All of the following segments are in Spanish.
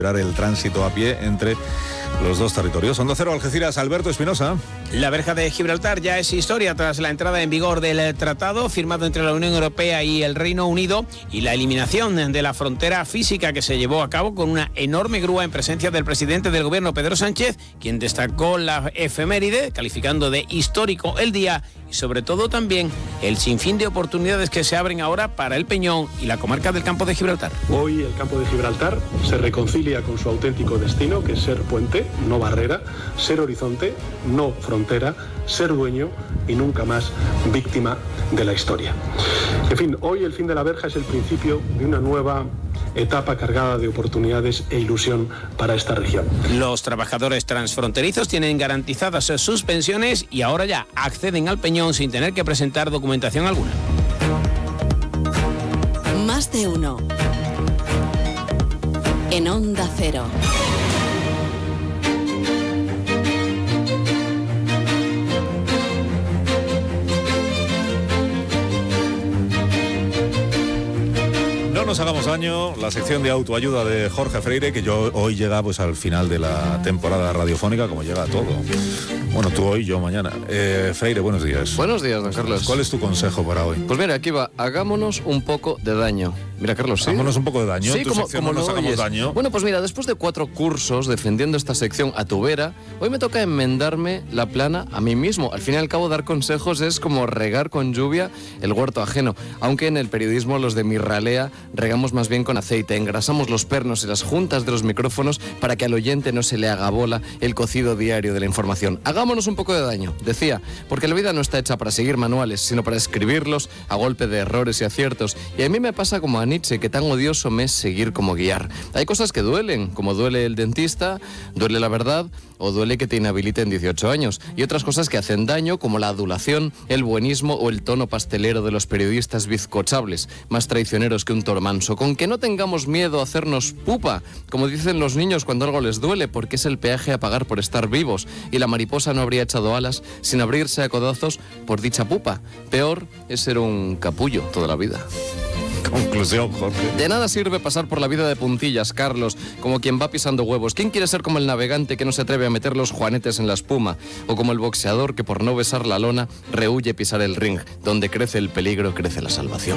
el tránsito a pie entre los dos territorios. Onda Cero, Algeciras, Alberto Espinosa. La verja de Gibraltar ya es historia tras la entrada en vigor del tratado firmado entre la Unión Europea y el Reino Unido y la eliminación de la frontera física que se llevó a cabo con una enorme grúa en presencia del presidente del gobierno, Pedro Sánchez, quien destacó la efeméride, calificando de histórico el día y sobre todo también el sinfín de oportunidades que se abren ahora para el Peñón y la comarca del Campo de Gibraltar. Hoy el Campo de Gibraltar se reconcilia con su auténtico destino, que es ser puente, no barrera, ser horizonte, no frontera, ser dueño y nunca más víctima de la historia. En fin, hoy el fin de la verja es el principio de una nueva etapa cargada de oportunidades e ilusión para esta región. Los trabajadores transfronterizos tienen garantizadas sus pensiones y ahora ya acceden al Peñón sin tener que presentar documentación alguna. Más de uno. En Onda Cero. No nos hagamos daño, la sección de autoayuda de Jorge Freire, que hoy llega pues al final de la temporada radiofónica, como llega todo. Bueno, tú hoy, yo mañana. Freire, buenos días. Buenos días, don Carlos. ¿Cuál es tu consejo para hoy? Pues mira, aquí va, hagámonos un poco de daño. Mira, Carlos, ¿sí? Hagámonos un poco de daño. Sí, como nos hagamos daño. Bueno, pues mira, después de 4 cursos defendiendo esta sección a tu vera, hoy me toca enmendarme la plana a mí mismo. Al fin y al cabo, dar consejos es como regar con lluvia el huerto ajeno. Aunque en el periodismo los de mi ralea regamos más bien con aceite, engrasamos los pernos y las juntas de los micrófonos para que al oyente no se le haga bola el cocido diario de la información. Hagámonos un poco de daño, decía, porque la vida no está hecha para seguir manuales, sino para escribirlos a golpe de errores y aciertos. Y a mí me pasa como a Nietzsche, que tan odioso me es seguir como guiar. Hay cosas que duelen, como duele el dentista, duele la verdad o duele que te inhabiliten 18 años. Y otras cosas que hacen daño, como la adulación, el buenismo o el tono pastelero de los periodistas bizcochables, más traicioneros que un toro manso. Con que no tengamos miedo a hacernos pupa, como dicen los niños cuando algo les duele, porque es el peaje a pagar por estar vivos. Y la mariposa no habría echado alas sin abrirse a codazos por dicha pupa. Peor es ser un capullo toda la vida. Conclusión, Jorge. De nada sirve pasar por la vida de puntillas, Carlos, como quien va pisando huevos. ¿Quién quiere ser como el navegante que no se atreve a meter los juanetes en la espuma? O como el boxeador que por no besar la lona rehuye pisar el ring. Donde crece el peligro, crece la salvación.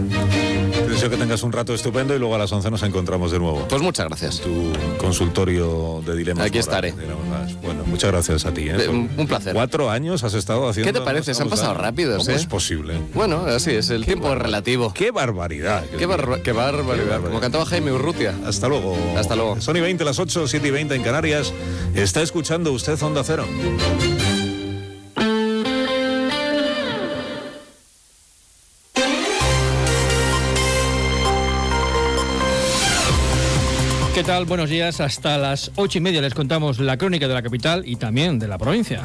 Te deseo que tengas un rato estupendo y luego a las 11 nos encontramos de nuevo. Pues muchas gracias. Tu consultorio de dilemas. Aquí estaré. Bueno, muchas gracias a ti. Un placer. 4 años has estado haciendo... ¿Qué te parece? Se han pasado rápidos, ¿Cómo es posible? Bueno, así es, el tiempo es relativo. ¡Qué barbaridad! ¡Qué barbaridad! Como cantaba Jaime Urrutia. Hasta luego. Hasta luego. Son y 20, las 8, 7 y 20 en Canarias. Está escuchando usted Onda Cero. ¿Qué tal? Buenos días. Hasta las 8:30 les contamos la crónica de la capital y también de la provincia.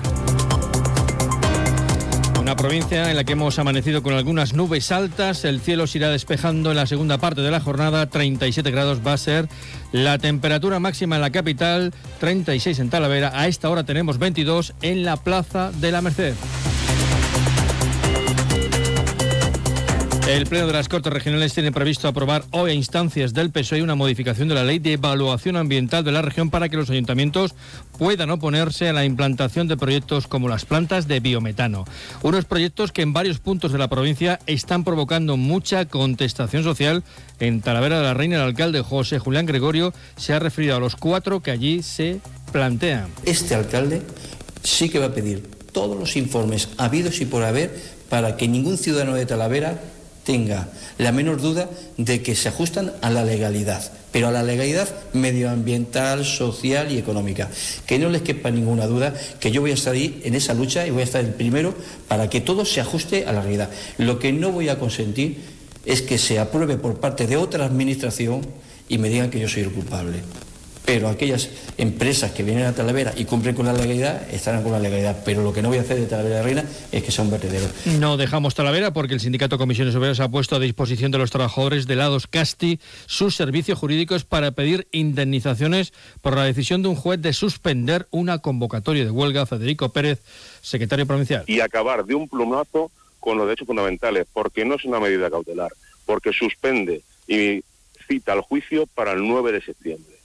Una provincia en la que hemos amanecido con algunas nubes altas. El cielo se irá despejando en la segunda parte de la jornada. 37 grados va a ser la temperatura máxima en la capital, 36 en Talavera. A esta hora tenemos 22 en la Plaza de la Merced. El Pleno de las Cortes Regionales tiene previsto aprobar hoy a instancias del PSOE una modificación de la Ley de Evaluación Ambiental de la región para que los ayuntamientos puedan oponerse a la implantación de proyectos como las plantas de biometano. Unos proyectos que en varios puntos de la provincia están provocando mucha contestación social. En Talavera de la Reina, el alcalde José Julián Gregorio se ha referido a los 4 que allí se plantean. Este alcalde sí que va a pedir todos los informes habidos y por haber para que ningún ciudadano de Talavera tenga la menor duda de que se ajustan a la legalidad, pero a la legalidad medioambiental, social y económica. Que no les quepa ninguna duda que yo voy a estar ahí en esa lucha y voy a estar el primero para que todo se ajuste a la realidad. Lo que no voy a consentir es que se apruebe por parte de otra administración y me digan que yo soy el culpable. Pero aquellas empresas que vienen a Talavera y cumplen con la legalidad, estarán con la legalidad. Pero lo que no voy a hacer de Talavera de Reina es que sea un vertedero. No dejamos Talavera porque el sindicato Comisiones Obreras ha puesto a disposición de los trabajadores de Lados Casti sus servicios jurídicos para pedir indemnizaciones por la decisión de un juez de suspender una convocatoria de huelga. Federico Pérez, secretario provincial. Y acabar de un plumazo con los derechos fundamentales, porque no es una medida cautelar, porque suspende y cita al juicio para el 9 de septiembre.